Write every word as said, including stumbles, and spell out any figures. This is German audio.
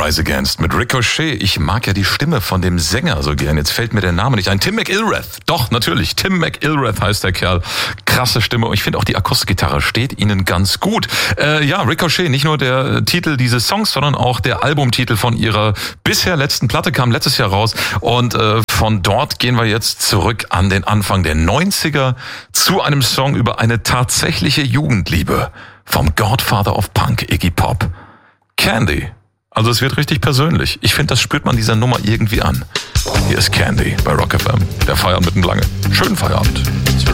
Rise Against mit Ricochet. Ich mag ja die Stimme von dem Sänger so gern. Jetzt fällt mir der Name nicht ein. Tim McIlrath. Doch, natürlich. Tim McIlrath heißt der Kerl. Krasse Stimme. Und ich finde auch die Akustikgitarre steht ihnen ganz gut. Äh, ja, Ricochet, nicht nur der Titel dieses Songs, sondern auch der Albumtitel von ihrer bisher letzten Platte kam letztes Jahr raus. Und äh, von dort gehen wir jetzt zurück an den Anfang der neunziger zu einem Song über eine tatsächliche Jugendliebe vom Godfather of Punk, Iggy Pop. Candy. Also es wird richtig persönlich. Ich finde, das spürt man dieser Nummer irgendwie an. Hier ist Candy bei Rock F M. Der Feierabend mitten lange. Schönen Feierabend.